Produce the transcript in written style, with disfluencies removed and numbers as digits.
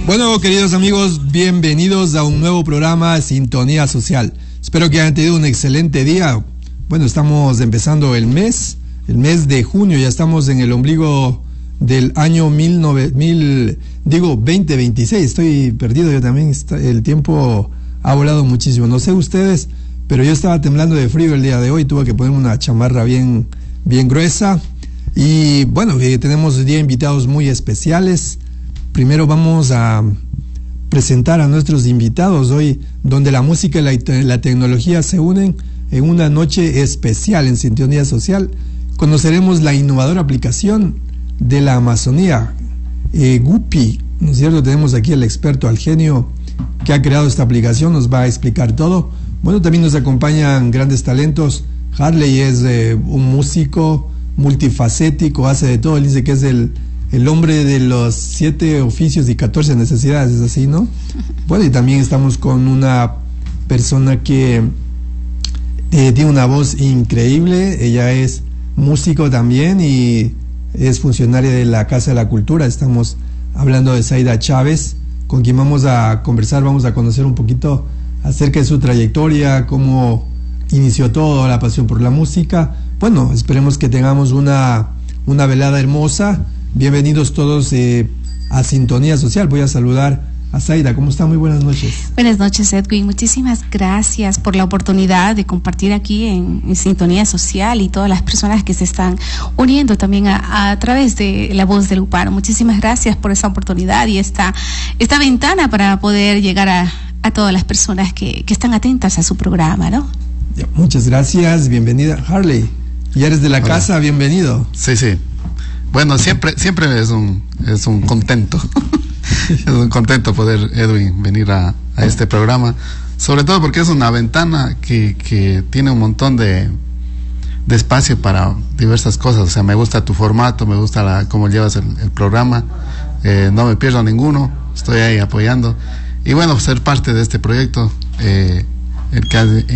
Bueno, queridos amigos, bienvenidos a un nuevo programa Sintonía Social. Espero que hayan tenido un excelente día. Bueno, estamos empezando el mes de junio, ya estamos en el ombligo del año 2026. Estoy perdido yo también, el tiempo ha volado muchísimo. No sé ustedes, pero yo estaba temblando de frío el día de hoy, tuve que ponerme una chamarra bien gruesa. Y bueno, tenemos hoy día invitados muy especiales. Primero vamos a presentar a nuestros invitados hoy, donde la música y la tecnología se unen en una noche especial en Sintonía Social. Conoceremos la innovadora aplicación de la Amazonía, Guppy, ¿no es cierto? Tenemos aquí al experto, al genio que ha creado esta aplicación, nos va a explicar todo. Bueno, también nos acompañan grandes talentos. Harley es un músico multifacético, hace de todo, él dice que es el hombre de los 7 oficios y 14 necesidades, es así, ¿no? Bueno, y también estamos con una persona que tiene una voz increíble, ella es músico también y es funcionaria de la Casa de la Cultura. Estamos hablando de Zaida Chávez, con quien vamos a conversar, vamos a conocer un poquito acerca de su trayectoria, cómo inició todo, la pasión por la música. Bueno, esperemos que tengamos una velada hermosa. Bienvenidos todos a Sintonía Social. Voy a saludar a Zaida. ¿Cómo está? Muy buenas noches. Buenas noches, Edwin. Muchísimas gracias por la oportunidad de compartir aquí en Sintonía Social y todas las personas que se están uniendo también a través de la voz del Uparo. Muchísimas gracias por esa oportunidad y esta ventana para poder llegar a todas las personas que están atentas a su programa, ¿no? Ya, muchas gracias. Bienvenida, Harley. Ya eres de la casa, bienvenido. Sí. Bueno, siempre es un contento. Es un contento poder, Edwin, venir a este programa, sobre todo porque es una ventana que tiene un montón de espacio para diversas cosas. O sea, me gusta tu formato, me gusta cómo llevas el programa, no me pierdo ninguno, estoy ahí apoyando. Y bueno, ser parte de este proyecto,